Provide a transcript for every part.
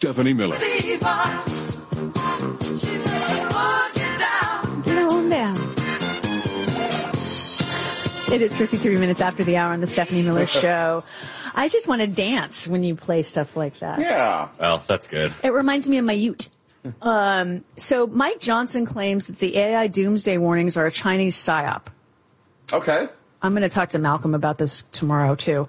Stephanie Miller. Get on down. It is 53 minutes after the hour on the Stephanie Miller Show. I just want to dance when you play stuff like that. Yeah. Well, that's good. It reminds me of my ute. So Mike Johnson claims that the AI doomsday warnings are a Chinese psyop. Okay. I'm going to talk to Malcolm about this tomorrow, too.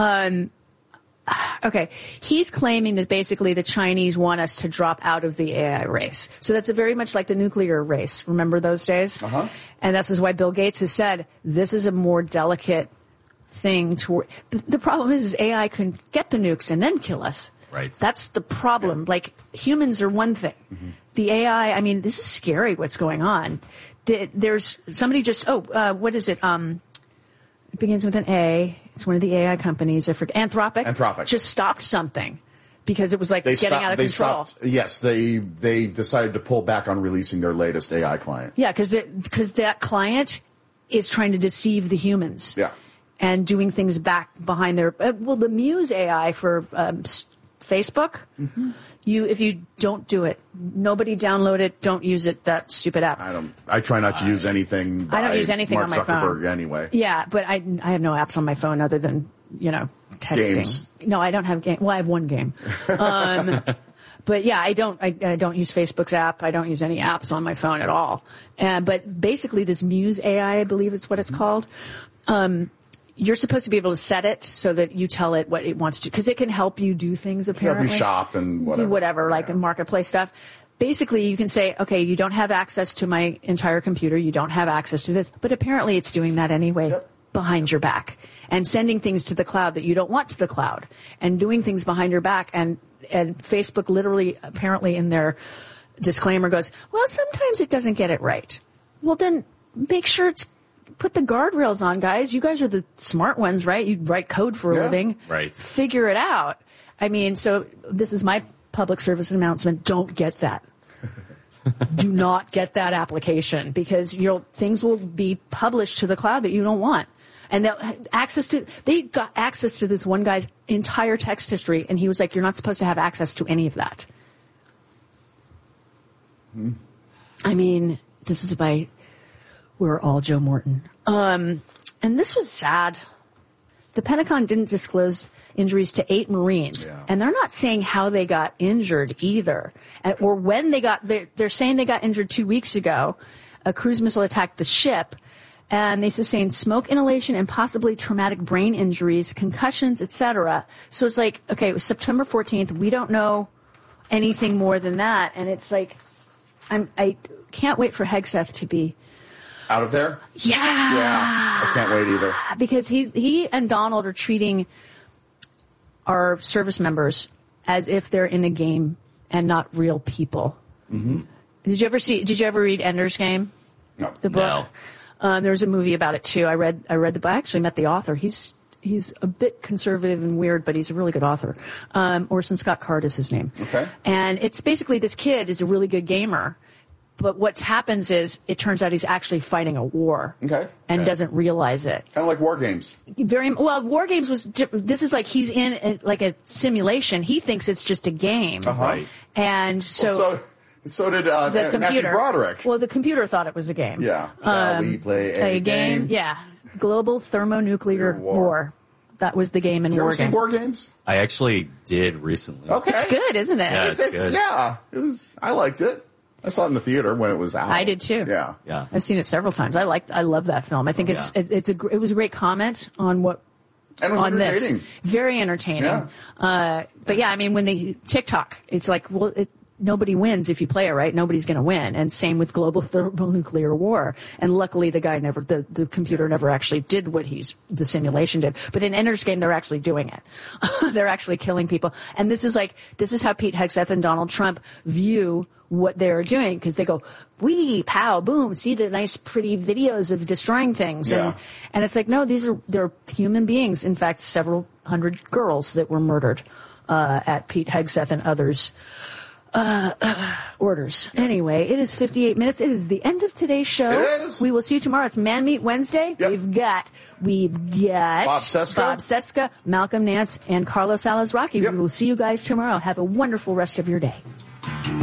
Okay. He's claiming that basically the Chinese want us to drop out of the AI race. So that's very much like the nuclear race. Remember those days? Uh-huh. And this is why Bill Gates has said this is a more delicate thing to. The problem is AI can get the nukes and then kill us. Right. That's the problem. Yeah. Like, humans are one thing. Mm-hmm. The AI, I mean, this is scary what's going on. There's somebody just, what is it? It begins with an A. It's one of the AI companies. I forget. Anthropic. Just stopped something because it was like getting out of control. Yes, they decided to pull back on releasing their latest AI client. Yeah, because that client is trying to deceive the humans. Yeah. And doing things back behind their, the Muse AI for Facebook. Mm-hmm. If you don't do it, nobody download it, don't use it, that stupid app. I try not to use anything by I don't use anything Mark on my Zuckerberg phone. Anyway. Yeah, but I have no apps on my phone other than, texting. Games. No, I don't have game. Well, I have one game. But yeah, I don't use Facebook's app. I don't use any apps on my phone at all. But basically this Muse AI, I believe it's what it's called. You're supposed to be able to set it so that you tell it what it wants to, because it can help you do things apparently. Help you shop and whatever. Do whatever, like in marketplace stuff. Basically, you can say, okay, you don't have access to my entire computer. You don't have access to this. But apparently it's doing that anyway behind your back and sending things to the cloud that you don't want to the cloud and doing things behind your back. And Facebook literally, apparently in their disclaimer goes, well, sometimes it doesn't get it right. Well, then make sure put the guardrails on, guys. You guys are the smart ones, right? You write code for a living. Right. Figure it out. I mean, so this is my public service announcement. Don't get that. Do not get that application because things will be published to the cloud that you don't want. And they got access to this one guy's entire text history, and he was like, you're not supposed to have access to any of that. Hmm. I mean, this is we're all Joe Morton. And this was sad. The Pentagon didn't disclose injuries to 8 Marines. Yeah. And they're not saying how they got injured either. Or when they're saying they got injured 2 weeks ago. A cruise missile attacked the ship. And they sustained smoke inhalation and possibly traumatic brain injuries, concussions, etc. So it's like, okay, it was September 14th. We don't know anything more than that. And it's like, I can't wait for Hegseth to be out of there? Yeah. I can't wait either. Because he and Donald are treating our service members as if they're in a game and not real people. Mm-hmm. Did you ever read Ender's Game? No. The book? No. There was a movie about it too. I read the book. I actually met the author. He's a bit conservative and weird, but he's a really good author. Orson Scott Card is his name. Okay. And it's basically this kid is a really good gamer. But what happens is it turns out he's actually fighting a war. Okay. And doesn't realize it. Kind of like War Games. War Games was different. This is like he's in like a simulation. He thinks it's just a game. Uh-huh. Right. And so did the computer. Matthew Broderick. Well, the computer thought it was a game. Yeah. Shall we play a game? Yeah. Global Thermonuclear War. That was the game in War Games. Did you ever see War Games? I actually did recently. Okay. It's good, isn't it? Yeah, it's good. Yeah. I liked it. I saw it in the theater when it was out. I did too. Yeah. I've seen it several times. I love that film. I think it was a great comment on what. And it was entertaining. This. Very entertaining. Yeah. But yeah, I mean, when TikTok, it's like, well, nobody wins if you play it right. Nobody's going to win. And same with global thermonuclear war. And luckily the computer never actually did what the simulation did. But in Ender's Game, they're actually doing it. They're actually killing people. And this is how Pete Hegseth and Donald Trump view what they're doing, because they go, wee, pow, boom, see the nice, pretty videos of destroying things. Yeah. And it's like, no, they're human beings. In fact, several hundred girls that were murdered at Pete Hegseth and others' orders. Anyway, it is 58 minutes. It is the end of today's show. It is. We will see you tomorrow. It's Man Meet Wednesday. Yep. We've got Bob Seska, Malcolm Nance, and Carlos Alazraki. Yep. We will see you guys tomorrow. Have a wonderful rest of your day.